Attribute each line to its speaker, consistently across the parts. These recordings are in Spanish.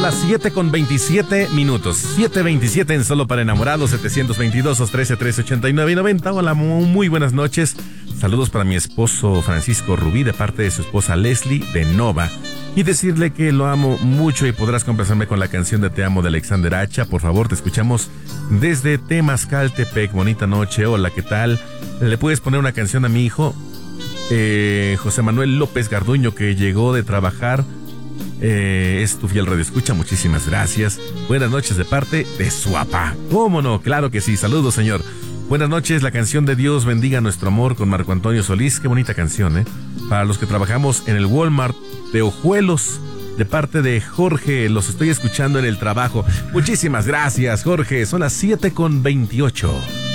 Speaker 1: las 7:27. 7:27 en Solo para Enamorados, 722-213-1389 y 90. Hola, muy buenas noches. Saludos para mi esposo Francisco Rubí, de parte de su esposa Leslie de Nova. Y decirle que lo amo mucho y podrás complacerme con la canción de Te Amo de Alexander Hacha. Por favor, te escuchamos desde Temazcaltepec. Bonita noche, hola, ¿qué tal? ¿Le puedes poner una canción a mi hijo? José Manuel López Garduño, que llegó de trabajar. Es tu fiel radioescucha, muchísimas gracias. Buenas noches de parte de su papá. ¿Cómo no? Claro que sí, saludos, señor. Buenas noches, la canción de Dios bendiga nuestro amor con Marco Antonio Solís. Qué bonita canción, ¿eh? Para los que trabajamos en el Walmart de Ojuelos, de parte de Jorge, los estoy escuchando en el trabajo. Muchísimas gracias, Jorge. Son las 7:28.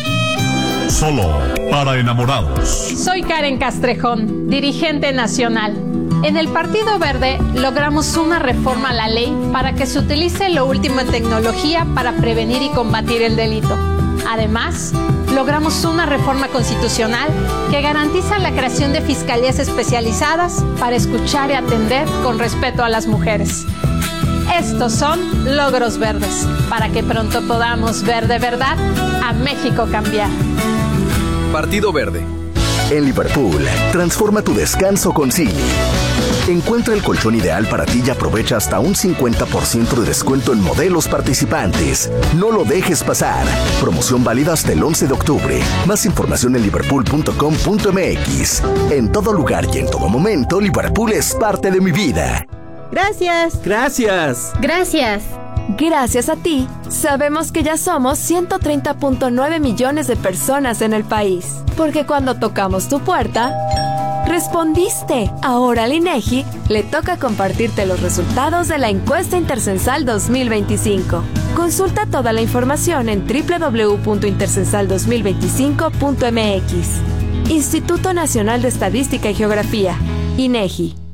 Speaker 2: Solo para enamorados.
Speaker 3: Soy Karen Castrejón, dirigente nacional. En el Partido Verde logramos una reforma a la ley para que se utilice lo último en tecnología para prevenir y combatir el delito. Además, logramos una reforma constitucional que garantiza la creación de fiscalías especializadas para escuchar y atender con respeto a las mujeres. Estos son logros verdes, para que pronto podamos ver de verdad a México cambiar.
Speaker 4: Partido Verde.
Speaker 5: En Liverpool, transforma tu descanso con Silly. Encuentra el colchón ideal para ti y aprovecha hasta un 50% de descuento en modelos participantes. No lo dejes pasar. Promoción válida hasta el 11 de octubre. Más información en liverpool.com.mx. En todo lugar y en todo momento, Liverpool es parte de mi vida.
Speaker 6: Gracias.
Speaker 7: Gracias.
Speaker 6: Gracias.
Speaker 8: Gracias a ti, sabemos que ya somos 130.9 millones de personas en el país. Porque cuando tocamos tu puerta, respondiste. Ahora al INEGI le toca compartirte los resultados de la encuesta Intercensal 2025. Consulta toda la información en www.intercensal2025.mx. Instituto Nacional de Estadística y Geografía, INEGI.